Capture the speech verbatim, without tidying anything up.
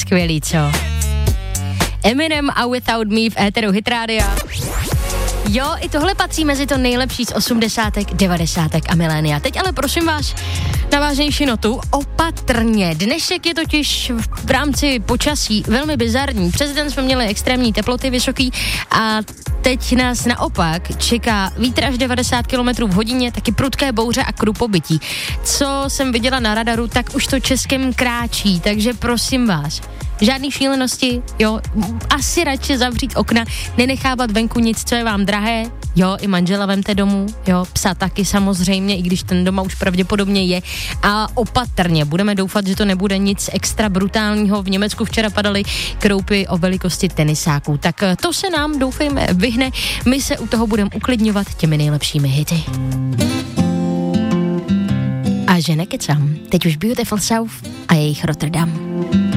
skvělý, co? Eminem a Without Me v éteru Hit Rádia. Jo, i tohle patří mezi to nejlepší z osmdesátek, devadesátek a milénia. Teď ale prosím vás na vážnější notu, opatrně. Dnešek je totiž v rámci počasí velmi bizarní. Přes den jsme měli extrémní teploty vysoký a teď nás naopak čeká vítr až devadesát kilometrů v hodině, taky prudké bouře a krupobytí. Co jsem viděla na radaru, tak už to Českem kráčí, takže prosím vás, žádný šílenosti, jo, asi radši zavřít okna, nenechávat venku nic, co je vám drahé, jo, i manžela vemte domů, jo, psa taky samozřejmě, i když ten doma už pravděpodobně je, a opatrně, budeme doufat, že to nebude nic extra brutálního. V Německu včera padaly kroupy o velikosti tenisáků, tak to se nám, doufejme, vyhne, my se u toho budeme uklidňovat těmi nejlepšími hity. A že nekecám, teď už Beautiful South a jejich Rotterdam.